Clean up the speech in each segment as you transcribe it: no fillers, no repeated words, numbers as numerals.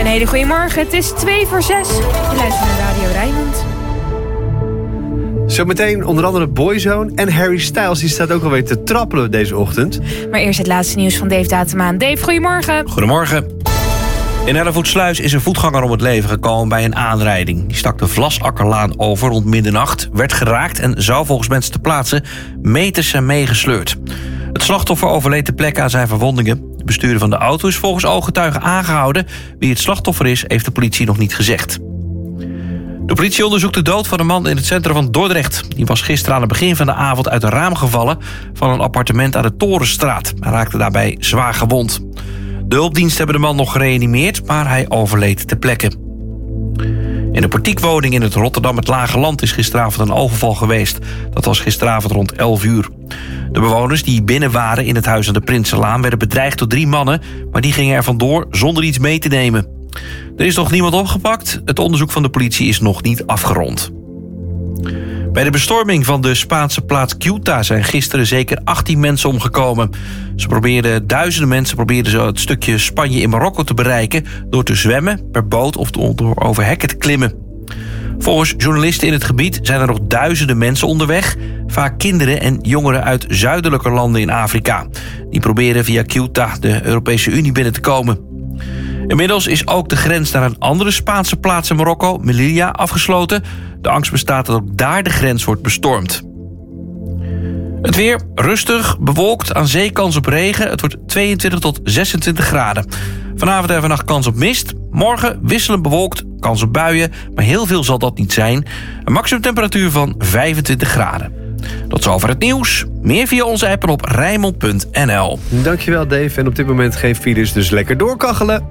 hele goede morgen. Het is 5:02. Je luistert naar Radio Rijnmond. Zometeen onder andere Boyzone en Harry Styles. Die staat ook alweer te trappelen deze ochtend. Maar eerst het laatste nieuws van Dave Datemaan. Dave, goedemorgen. Goedemorgen. In Hellevoetsluis is een voetganger om het leven gekomen bij een aanrijding. Die stak de Vlasakkerlaan over rond middernacht, werd geraakt en zou volgens mensen ter plaatse meters zijn meegesleurd. Het slachtoffer overleed ter plekke aan zijn verwondingen. De bestuurder van de auto is volgens ooggetuigen aangehouden. Wie het slachtoffer is, heeft de politie nog niet gezegd. De politie onderzoekt de dood van een man in het centrum van Dordrecht. Die was gisteren aan het begin van de avond uit een raam gevallen van een appartement aan de Torenstraat. Hij raakte daarbij zwaar gewond. De hulpdiensten hebben de man nog gereanimeerd, maar hij overleed ter plekke. In de portiekwoning in het Rotterdam het Lage Land is gisteravond een overval geweest. Dat was gisteravond rond 11 uur. De bewoners die binnen waren in het huis aan de Prinsenlaan werden bedreigd door 3 mannen, maar die gingen er vandoor zonder iets mee te nemen. Er is nog niemand opgepakt. Het onderzoek van de politie is nog niet afgerond. Bij de bestorming van de Spaanse plaats Ceuta zijn gisteren zeker 18 mensen omgekomen. Duizenden mensen probeerden zo het stukje Spanje in Marokko te bereiken door te zwemmen, per boot of door over hekken te klimmen. Volgens journalisten in het gebied zijn er nog duizenden mensen onderweg, vaak kinderen en jongeren uit zuidelijke landen in Afrika. Die proberen via Ceuta de Europese Unie binnen te komen. Inmiddels is ook de grens naar een andere Spaanse plaats in Marokko, Melilla, afgesloten. De angst bestaat dat ook daar de grens wordt bestormd. Het weer rustig, bewolkt, aan zee kans op regen. Het wordt 22 tot 26 graden. Vanavond en vannacht kans op mist. Morgen wisselend bewolkt, kans op buien, maar heel veel zal dat niet zijn. Een maximumtemperatuur van 25 graden. Tot zover het nieuws. Meer via onze app en op Rijnmond.nl. Dankjewel Dave. En op dit moment geen files, dus lekker doorkachelen.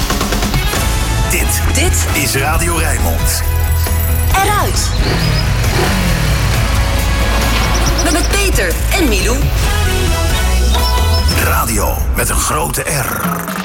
Dit is Radio Rijnmond. Eruit. Met Peter en Milou. Radio met een grote R.